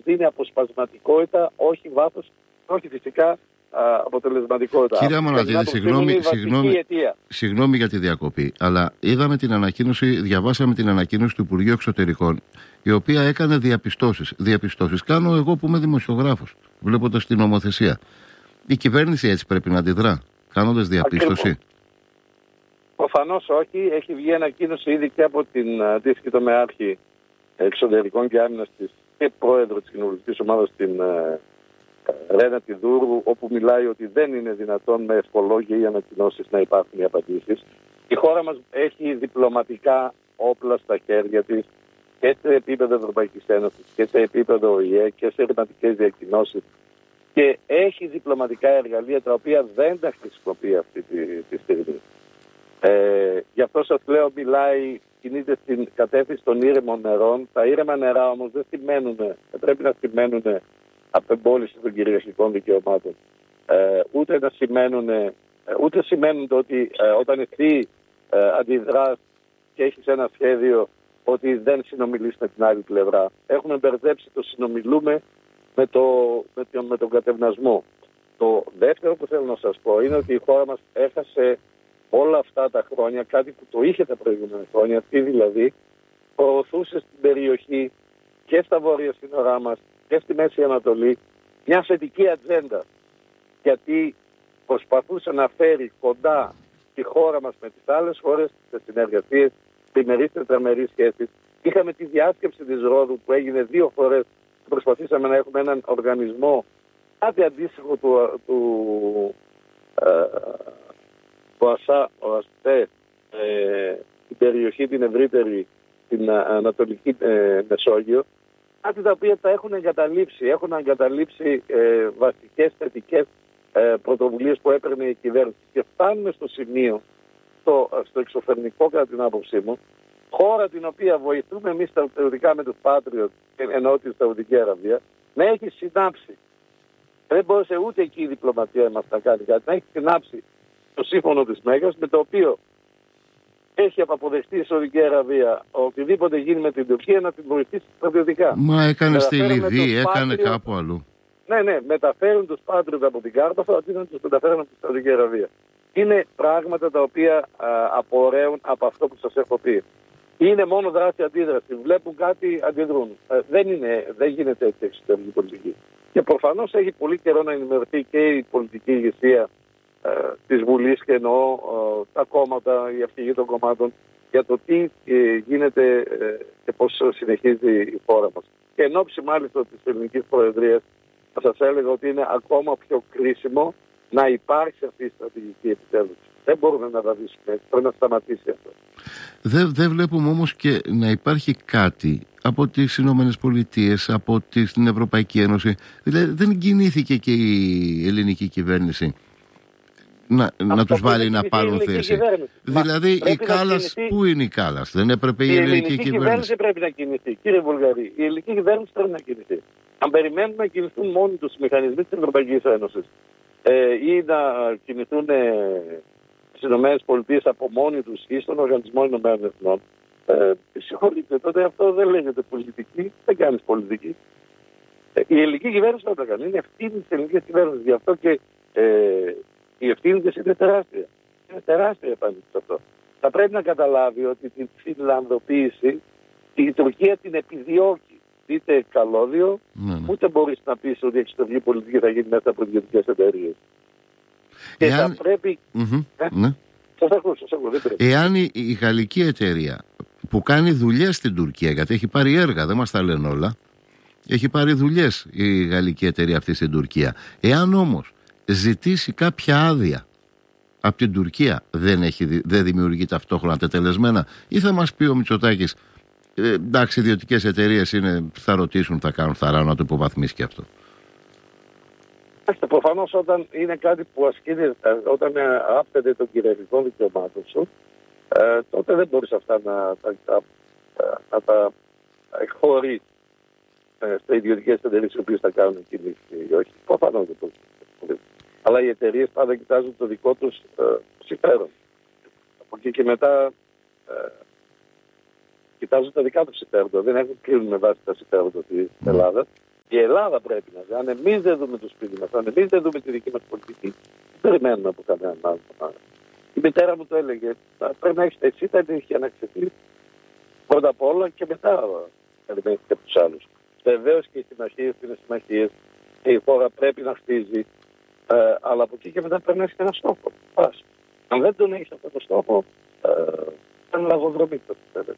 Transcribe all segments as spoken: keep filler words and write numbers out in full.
δίνει αποσπασματικότητα, όχι βάθος, όχι φυσικά α, αποτελεσματικότητα. Κύριε Αμανατίδη, συγγνώμη, συγγνώμη, συγγνώμη για τη διακοπή, αλλά είδαμε την ανακοίνωση, διαβάσαμε την ανακοίνωση του Υπουργείου Εξωτερικών, η οποία έκανε διαπιστώσεις. Διαπιστώσεις κάνω εγώ που είμαι δημοσιογράφος, βλέποντας την νομοθεσία. Η κυβέρνηση έτσι πρέπει να αντιδρά, κάνοντας διαπίστωση. Προφανώς όχι. Έχει βγει ανακοίνωση ήδη και από την αντίστοιχη τομεάρχη εξωτερικών και άμυνας της και πρόεδρο της κοινοβουλευτικής ομάδας, την Ρένα Τιδούρου, όπου μιλάει ότι δεν είναι δυνατόν με ευχολόγια ή ανακοινώσεις να υπάρχουν οι απαντήσεις. Η χώρα μας έχει διπλωματικά όπλα στα χέρια της και σε επίπεδο Ευρωπαϊκής Ένωσης και σε επίπεδο Ο Η Ε και σε ερευνητικές διακοινώσεις και έχει διπλωματικά εργαλεία τα οποία δεν τα χρησιμοποιεί αυτή τη, τη στιγμή. Ε, γι' αυτό σας λέω, μιλάει, κινείται στην κατεύθυνση των ήρεμων νερών. Τα ήρεμα νερά όμως δεν σημαίνουν, δεν πρέπει να σημαίνουν απεμπόληση των κυριαρχικών δικαιωμάτων. Ε, ούτε να σημαίνουν, ούτε σημαίνουν το ότι ε, όταν εσύ ε, αντιδράς και έχεις ένα σχέδιο, ότι δεν συνομιλείς με την άλλη πλευρά. Έχουμε μπερδέψει το συνομιλούμε με, το, με, το, με τον κατευνασμό. Το δεύτερο που θέλω να σας πω είναι ότι η χώρα μας έχασε όλα αυτά τα χρόνια κάτι που το είχε τα προηγούμενα χρόνια, τι δηλαδή προωθούσε στην περιοχή και στα βόρεια σύνορά μας και στη Μέση Ανατολή μια θετική ατζέντα, γιατί προσπαθούσε να φέρει κοντά τη χώρα μας με τις άλλες χώρες σε συνεργασίες, τριμερείς, τετραμερείς σχέσεις. Είχαμε τη διάσκεψη της Ρόδου που έγινε δύο φορές. Προσπαθήσαμε να έχουμε έναν οργανισμό κάτι αντίστοιχο του, του, ε, του ΑΣΑ, ο ΑΣΤΕ, ε, την περιοχή την ευρύτερη, την Ανατολική ε, Μεσόγειο, κάτι τα οποία τα έχουν εγκαταλείψει. Έχουν εγκαταλείψει ε, βασικές θετικές ε, πρωτοβουλίες που έπαιρνε η κυβέρνηση. Και φτάνουμε στο σημείο, στο, στο εξωφρενικό κατά την άποψή μου, χώρα την οποία βοηθούμε εμείς στρατιωτικά με τους Patriot, ενώ τη Σαουδική Αραβία, να έχει συνάψει. Δεν μπορούσε ούτε εκεί η διπλωματία μας να κάνει κάτι, να έχει συνάψει το σύμφωνο της Μέγας, με το οποίο έχει αποδεχτεί η Σαουδική Αραβία οτιδήποτε γίνει με την Τουρκία να την βοηθήσει στρατιωτικά. Μα έκανε στη Λιβύη, έκανε Patriot, κάπου αλλού. Ναι, ναι, μεταφέρουν τους Patriot από την Κάρπαθο αντί να τους μεταφέρουν από τη Σαουδική Αραβία. Είναι πράγματα τα οποία α, απορρέουν από αυτό που σας έχω πει. Είναι μόνο δράση-αντίδραση. Βλέπουν κάτι, αντιδρούν. Ε, δεν, είναι, δεν γίνεται έτσι εξωτερική πολιτική. Και προφανώς έχει πολύ καιρό να ενημερωθεί και η πολιτική ηγεσία ε, της Βουλής και εννοώ ε, τα κόμματα, η αρχηγή των κομμάτων για το τι ε, γίνεται ε, και πώς συνεχίζει η χώρα μας. Και εν ώψη μάλιστα της ελληνικής προεδρίας θα σας έλεγα ότι είναι ακόμα πιο κρίσιμο να υπάρξει αυτή η στρατηγική επιτέλους. Δεν μπορούμε να βαδίσουμε έτσι. Πρέπει να σταματήσει αυτό. Δεν, δεν βλέπουμε όμως και να υπάρχει κάτι από τις Ηνωμένες Πολιτείες, από την Ευρωπαϊκή Ένωση. Δηλαδή δεν κινήθηκε και η ελληνική κυβέρνηση να, να τους βάλει να πάρουν θέση. Δηλαδή η Κάλλας, πού είναι η Κάλλας? Δεν έπρεπε η, η ελληνική, ελληνική κυβέρνηση. Η κυβέρνηση πρέπει να κινηθεί. Κύριε Βουλγαρή, η ελληνική κυβέρνηση πρέπει να κινηθεί. Αν περιμένουμε να κινηθούν μόνοι τους οι μηχανισμοί της Ευρωπαϊκής Ένωσης ε, ή να κινηθούν ε, στις Ηνωμένες Πολιτείες από μόνοι τους ή στον Οργανισμό Ηνωμένων Εθνών, ε, συγχωρείτε, τότε αυτό δεν λέγεται πολιτική, δεν κάνεις πολιτική. Ε, η ελληνική κυβέρνηση δεν το κάνει. Είναι ευθύνη της ελληνικής κυβέρνησης. Γι' αυτό και ε, η ευθύνη της είναι τεράστια. Είναι τεράστια επάντηση σε αυτό. Θα πρέπει να καταλάβει ότι την φιλανδοποίηση η Τουρκία την επιδιώκει. Είτε καλώδιο, ναι, ναι. ούτε μπορείς να πεις ότι η εξωτερική πολιτική θα γίνει μέσα από ιδιωτικές εταιρείες. Και Εάν... θα πρέπει... Mm-hmm. Ε? Ναι. Σας ακούω, σας ακούω, δεν πρέπει. Εάν η, η γαλλική εταιρεία που κάνει δουλειές στην Τουρκία, γιατί έχει πάρει έργα, δεν μας τα λένε όλα, έχει πάρει δουλειές η γαλλική εταιρεία αυτή στην Τουρκία. Εάν όμως ζητήσει κάποια άδεια από την Τουρκία, δεν, έχει, δεν δημιουργεί ταυτόχρονα τετελεσμένα, ή θα μας πει ο Μητσοτάκης, Ε, εντάξει, ιδιωτικές εταιρείες είναι, θα ρωτήσουν, θα κάνουν, θα ράνουν να το υποβαθμίσει και αυτό. Προφανώς όταν είναι κάτι που ασκείται, όταν άπτεται των κυριαρχικών δικαιωμάτων σου, ε, τότε δεν μπορείς αυτά να, να, να, να τα εκχωρείς ε, σε ιδιωτικές εταιρείες οι οποίες θα κάνουν κινήσεις ή όχι. Προφανώς δεν μπορείς. Αλλά οι εταιρείες πάντα κοιτάζουν το δικό τους ε, συμφέρον. Από εκεί και μετά ε, κοιτάζουν τα δικά τους συμφέροντα. Δεν έχουν κρίνουν με βάση τα συμφέροντα της Ελλάδας. Η Ελλάδα πρέπει να δει. Αν εμείς δεν δούμε το σπίτι μας, αν εμείς δεν δούμε τη δική μας πολιτική, δεν περιμένουμε από κανέναν άλλο. Η μητέρα μου το έλεγε, πρέπει να έχεις εσύ τα νύχια να ξεφύγει πρώτα απ' όλα και μετά περιμένεις και από τους άλλους. Βεβαίως και οι συμμαχίες είναι συμμαχίες και η χώρα πρέπει να χτίζει, ε, αλλά από εκεί και μετά πρέπει να έχεις ένα στόχο. Πας. Αν δεν τον έχεις αυτό το στόχο, θα λαγοδρομείς το πιστεύετε.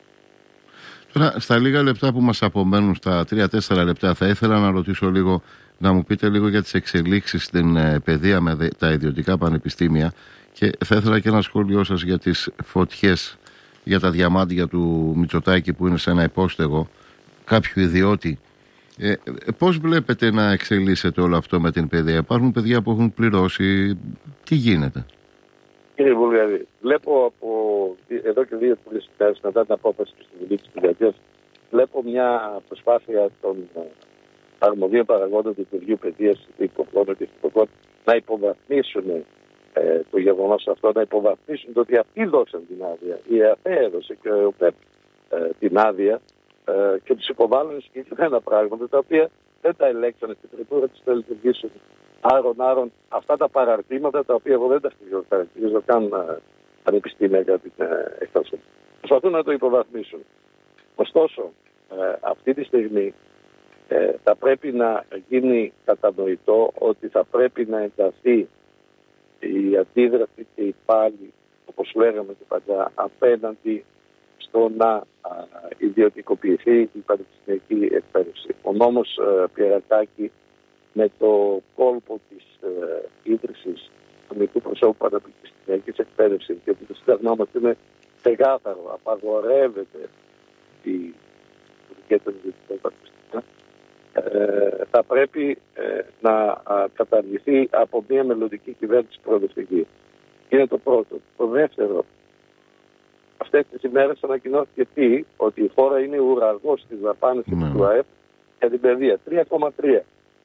Τώρα, στα λίγα λεπτά που μας απομένουν, στα τρία τέσσερα λεπτά, θα ήθελα να ρωτήσω λίγο, να μου πείτε λίγο για τις εξελίξεις στην ε, παιδεία με τα ιδιωτικά πανεπιστήμια και θα ήθελα και ένα σχόλιο σας για τις φωτιές, για τα διαμάντια του Μητσοτάκη που είναι σε ένα υπόστεγο κάποιου ιδιώτη. Ε, ε, πώς βλέπετε να εξελίσσεται όλο αυτό με την παιδεία? Υπάρχουν παιδιά που έχουν πληρώσει. Τι γίνεται? Κύριε Βουλγαρή, βλέπω από εδώ και δύο-τρεις μέρες μετά την απόφαση στη Βουλή της Πειρατείας, βλέπω μια προσπάθεια των αρμοδίων παραγόντων του Υπουργείου Παιδείας, Υπουργών και Υπουργών, να υποβαθμίσουν ε, το γεγονός αυτό, να υποβαθμίσουν το ότι αυτοί δώσαν την άδεια. Η ΕΑΠΕ έδωσε και ο ΠΕΠ ε, την άδεια ε, και τους υποβάλλουν συγκεκριμένα πράγματα τα οποία δεν τα ελέγξανε στην τριτούρα της να λειτουργήσουν. Άρον, άρον, αυτά τα παραρτήματα τα οποία εγώ δεν τα χαρακτηρίζω καν πανεπιστήμια για την εκτάσεων. Προσπαθούν να το υποβαθμίσουν. Ωστόσο, ε, αυτή τη στιγμή ε, θα πρέπει να γίνει κατανοητό ότι θα πρέπει να ενταθεί η αντίδραση και η πάλι, όπως λέγαμε και παλιά, απέναντι στο να α, ιδιωτικοποιηθεί η πανεπιστημιακή εκπαίδευση. Ο νόμος ε, Πιερατάκη, με το κόλπο της ε, ίδρυσης του μεικτού προσώπου πανεπιστημιακής εκπαίδευσης, και ότι το Σύνταγμά μας είναι ξεκάθαρο, απαγορεύεται η λειτουργία των ιδιωτικών πανεπιστημίων, ε, θα πρέπει ε, να α, καταργηθεί από μια μελλοντική κυβέρνηση προοδευτική. Είναι το πρώτο. Το δεύτερο, αυτές τις ημέρες ανακοινώθηκε τι, ότι η χώρα είναι ουραγός στις δαπάνες mm. του ΑΕΠ για την παιδεία. τρία κόμμα τρία.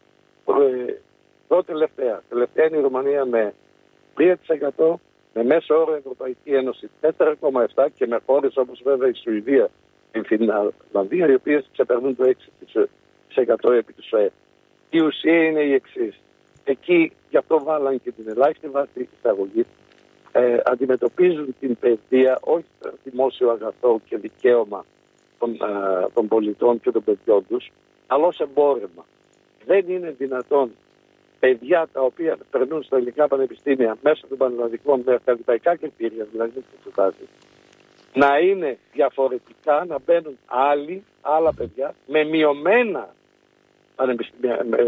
Πρώτη τελευταία. Τελευταία είναι η Ρουμανία με τρία τοις εκατό, με μέσο όρο Ευρωπαϊκή Ένωση τέσσερα κόμμα επτά και με χώρες όπως βέβαια η Σουηδία και η Φινλανδία, οι οποίες ξεπερνούν το έξι τοις εκατό επί του ΣΟΕ. Η ουσία είναι η εξής. Εκεί, γι' αυτό βάλαν και την ελάχιστη βάση εισαγωγή, ε, αντιμετωπίζουν την παιδεία όχι δημόσιο αγαθό και δικαίωμα των, ε, των πολιτών και των παιδιών τους, αλλά ως εμπόρευμα. Δεν είναι δυνατόν παιδιά τα οποία περνούν στα ελληνικά πανεπιστήμια μέσω των πανελλαδικών με ακαδημαϊκά κριτήρια, δηλαδή με τις εξετάσεις, να είναι διαφορετικά, να μπαίνουν άλλοι, άλλα παιδιά με μειωμένα πανεπιστήμια, με,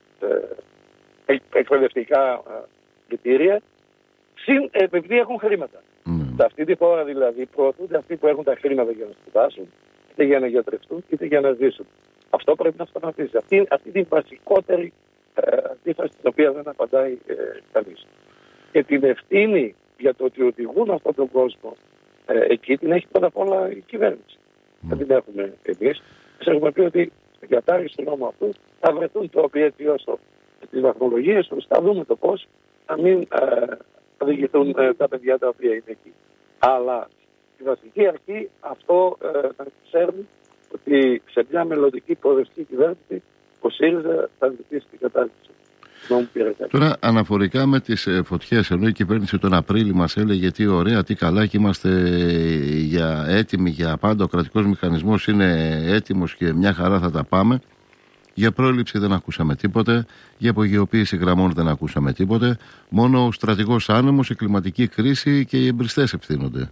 ε, εκπαιδευτικά κριτήρια, συν, επειδή έχουν χρήματα. Mm. Σε αυτή τη χώρα δηλαδή προωθούνται αυτοί που έχουν τα χρήματα για να σπουδάσουν, είτε για να γιατρευτούν, είτε για να ζήσουν. Αυτό πρέπει να σταματήσει. Αυτή, αυτή είναι η βασικότερη ε, αντίφαση την οποία δεν απαντάει ε, κανείς. Και την ευθύνη για το ότι οδηγούν αυτόν τον κόσμο ε, εκεί την έχει πρώτα απ' όλα η κυβέρνηση. Mm. Δεν την έχουμε εμείς. Σας έχουμε πει ότι στην κατάργηση του νόμου αυτού θα βρεθούν τρόποι έτσι ώστε τις βαθμολογίες τους, θα δούμε το πώς θα μην ε, οδηγηθούν ε, τα παιδιά τα οποία είναι εκεί. Αλλά στη βασική αρχή αυτό ε, να ξέρουμε ότι σε μια μελλοντική προοδευτική κυβέρνηση ο ΣΥΡΙΖΑ θα ζητήσει την κατάρτιση. Τώρα αναφορικά με τις φωτιές, ενώ η κυβέρνηση τον Απρίλιο μας έλεγε τι ωραία, τι καλά και είμαστε για έτοιμοι για πάντα, ο κρατικός μηχανισμός είναι έτοιμος και μια χαρά θα τα πάμε. Για πρόληψη δεν ακούσαμε τίποτε, για απογειοποίηση γραμμών δεν ακούσαμε τίποτε, μόνο ο στρατηγός άνεμος, η κλιματική κρίση και οι εμπριστές ευθύνονται.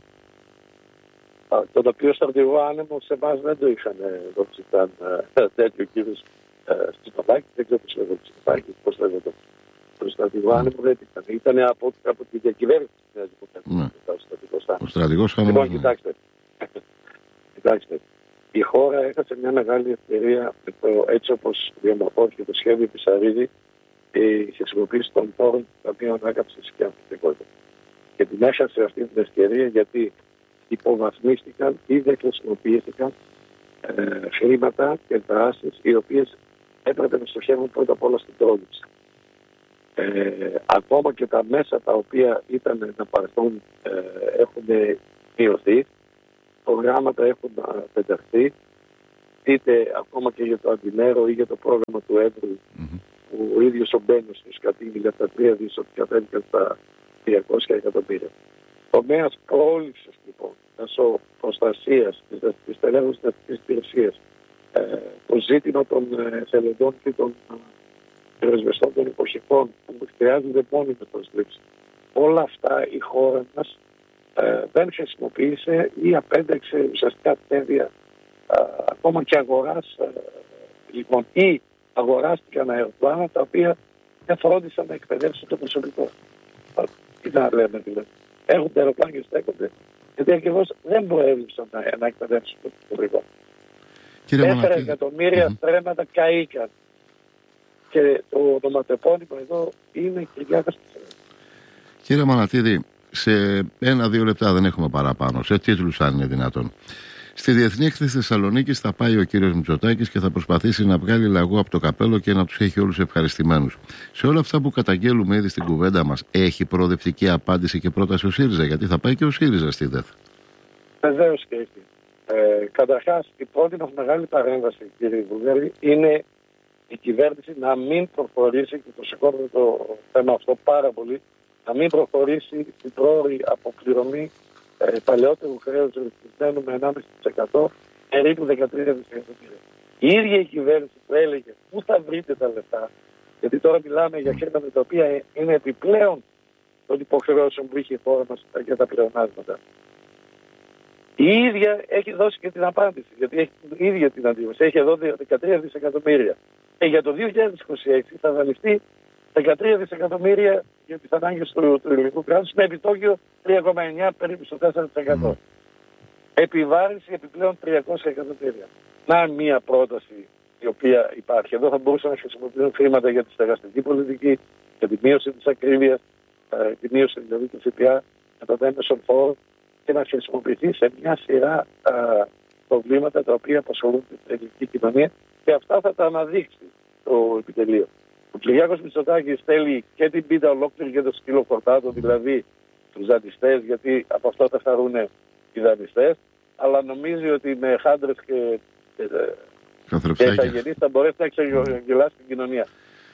Τον οποίο στρατηγό άνεμο σε εμάς δεν το είχαν δώσει ήταν τέτοιο κύριος Τσιπαδάκη, δεν ξέρω πώς λέγεται Τσιπαδάκη, πώς λέγεται το στρατηγό άνεμο δεν ήταν. Ήταν από, από τη διακυβέρνηση της Νέας Δημοκρατίας. Ο στρατηγός άνεμος. Λοιπόν, κοιτάξτε. κοιτάξτε. Η χώρα έχασε μια μεγάλη ευκαιρία με το έτσι όπως διαμορφώθηκε το σχέδιο της Αρίδη, η χρησιμοποίηση των πόρων τα οποία ανάκαψε και ανθεκτικότητα. Και την έχασε αυτή την ευκαιρία γιατί υποβαθμίστηκαν ή δεν χρησιμοποιήθηκαν ε, χρήματα και δράσεις οι οποίες έπρεπε να στοχεύουν πρώτα απ' όλα στην πρόληψη. Ε, ακόμα και τα μέσα τα οποία ήταν να παρθούν ε, έχουν μειωθεί, προγράμματα έχουν πενταχθεί είτε ακόμα και για το Αντινέρο ή για το πρόγραμμα του Εύρου, mm-hmm. που ο ίδιος ο Μπένος τους κατήγγειλε για τα τρία δις ότι κατέβηκαν στα τριακόσια εκατομμύρια. Ο τομέας πρόληψης λοιπόν, μέσω προστασίας της τελέχωσης της αστικής υπηρεσίας, ε, το ζήτημα των εθελοντών και των πυροσβεστών των εποχικών που χρειάζονται μόνιμη προσλήψη. Όλα αυτά η χώρα μας ε, δεν χρησιμοποίησε ή απένταξε ουσιαστικά σχέδια ε, ακόμα και αγοράς ε, λοιπόν, ή αγοράστηκαν αεροπλάνα τα οποία δεν φρόντισαν να εκπαιδεύσουν το προσωπικό. Τι να λέμε δηλαδή. Έρχονται αεροπλάνα και στέκονται, γιατί ακριβώς δεν προέβλεψαν να, να εκπαιδεύσουν το προσωπικό. Τέσσερα εκατομμύρια mm-hmm. στρέμματα καήκαν. Και το ονοματεπώνυμο εδώ είναι Κυριάκος Μητσοτάκης. Κύριε Μανατίδη, σε ένα-δύο λεπτά δεν έχουμε παραπάνω, σε τίτλους αν είναι δυνατόν. Στη Διεθνή Έκθεση Θεσσαλονίκης θα πάει ο κύριος Μητσοτάκης και θα προσπαθήσει να βγάλει λαγό από το καπέλο και να τους έχει όλους ευχαριστημένους. Σε όλα αυτά που καταγγέλουμε ήδη στην κουβέντα μας, έχει προοδευτική απάντηση και πρόταση ο ΣΥΡΙΖΑ, γιατί θα πάει και ο ΣΥΡΙΖΑ στη ΔΕΘ. Βεβαίως και έχει. Ε, καταρχάς, η πρώτη μας μεγάλη παρέμβαση, κύριε Βουλγαρή, είναι η κυβέρνηση να μην προχωρήσει, και το σηκώνουμε το θέμα αυτό πάρα πολύ, να μην προχωρήσει την πρόωρη αποπληρωμή ε, παλαιότερου χρέους ρυθμισμένου με ενάμιση τοις εκατό περίπου δεκατρία δισεκατομμύρια. Η ίδια η κυβέρνηση που έλεγε πού θα βρείτε τα λεφτά, γιατί τώρα μιλάμε για χρήματα τα οποία είναι επιπλέον των υποχρεώσεων που είχε η χώρα μας για τα πλεονάσματα. Η ίδια έχει δώσει και την απάντηση, γιατί έχει η ίδια την αντίβαση. Έχει εδώ δεκατρία δισεκατομμύρια. Και για το δύο χιλιάδες είκοσι έξι θα δανειστεί δεκατρία δισεκατομμύρια για τις ανάγκες του, του ελληνικού κράτους με επιτόκιο τρία κόμμα εννιά περίπου στο τέσσερα τοις εκατό. Επιβάρυνση επιπλέον τριακόσια εκατομμύρια. Να μια πρόταση η οποία υπάρχει. Εδώ θα μπορούσαν να χρησιμοποιηθούν χρήματα για τη στεγαστική πολιτική, για τη μείωση της ακρίβειας, τη μείωση δηλαδή του ΦΠΑ, για τον έμεσον φόρο και να χρησιμοποιηθεί σε μια σειρά α, προβλήματα τα οποία απασχολούν την ελληνική κοινωνία και αυτά θα τα αναδείξει το επιτελείο. Ο Κυριάκος Μητσοτάκης θέλει και την πίτα ολόκληρη και το σκύλο χορτάτο, δηλαδή τους δανειστές, γιατί από αυτό θα χαρούν οι δανειστές, αλλά νομίζει ότι με χάντρες και, και ηθαγενείς θα μπορέσει να ξεγελάσει την κοινωνία.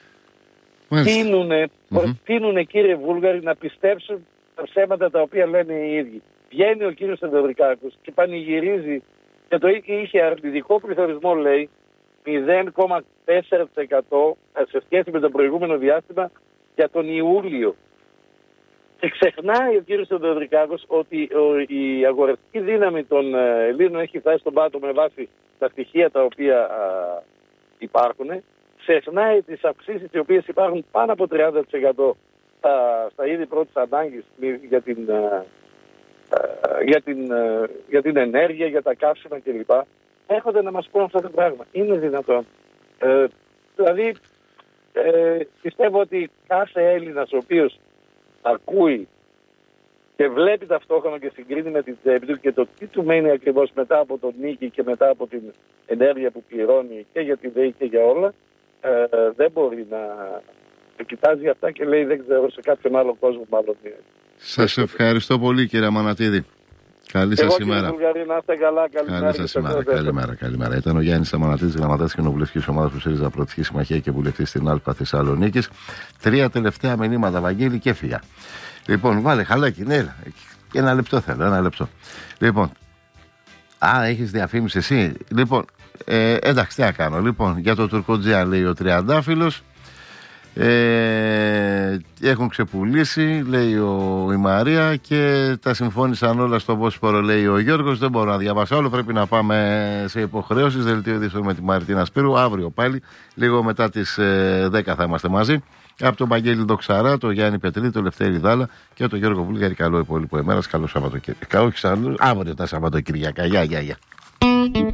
Τίνουνε, mm-hmm. τίνουνε κύριε Βούλγαρη να πιστέψουν τα ψέματα τα οποία λένε οι ίδιοι. Βγαίνει ο κύριος Θεοδωρικάκος και πανηγυρίζει και το είχε αρνητικό πληθωρισμό, λέει, μηδέν κόμμα τέσσερα τοις εκατό σε σχέση με το προηγούμενο διάστημα για τον Ιούλιο. Και ξεχνάει ο κύριος Θεοδωρικάκος ότι η αγορευτική δύναμη των Ελλήνων έχει φτάσει στον πάτο με βάση τα στοιχεία τα οποία α, υπάρχουν. Ξεχνάει τις αυξήσεις οι οποίες υπάρχουν πάνω από τριάντα τοις εκατό στα, στα είδη πρώτης ανάγκης για την... Α, Για την, για την ενέργεια, για τα καύσιμα κλπ. Έρχονται να μας πούν αυτό το πράγμα. Είναι δυνατόν. Ε, δηλαδή, ε, πιστεύω ότι κάθε Έλληνας ο οποίος ακούει και βλέπει ταυτόχρονα και συγκρίνει με την τσέπη του και το τι του μένει ακριβώς μετά από τον νίκη και μετά από την ενέργεια που πληρώνει και για την ΔΕΗ και για όλα, ε, δεν μπορεί να κοιτάζει αυτά και λέει δεν ξέρω, σε κάποιον άλλο κόσμο μάλλον. Σας ευχαριστώ πολύ κύριε Μανατίδη. Καλή σας ημέρα. Καλή σας ημέρα. Καλημέρα, καλημέρα. Ήταν ο Γιάννης Αμανατίδης, γραμματέας κοινοβουλευτικής ομάδας του ΣΥΡΙΖΑ Προοδευτική Συμμαχία και βουλευτής στην Α Θεσσαλονίκης. Τρία τελευταία μηνύματα, Βαγγέλη, και φιλιά. Λοιπόν, βάλε χαλάκι, ναι, ένα λεπτό θέλω, ένα λεπτό. Λοιπόν, α, έχεις διαφήμιση εσύ. Λοιπόν, ε, εντάξει, τι να κάνω. Λοιπόν, για το Τουρκοτζέα λέει ο Τριαντάφυλλος. Ε, έχουν ξεπουλήσει, λέει ο, η Μαρία, και τα συμφώνησαν όλα στο Βόσπορο, λέει ο Γιώργος. Δεν μπορώ να διαβάσω άλλο, πρέπει να πάμε σε υποχρεώσεις. Δελτίο ειδήσεων με τη Μαρτίνα Σπύρου. Αύριο πάλι, λίγο μετά τις ε, δέκα θα είμαστε μαζί. Από τον Βαγγέλη Δοξαρά, τον Γιάννη Πετρή, τον Λευτέρη Δάλα και τον Γιώργο Βούλγαρη. Καλό υπόλοιπο ημέρας, καλό Σαββατοκύριακο. Όχι, αύριο τα Σαββατοκυριακά. Γεια, γεια, γεια.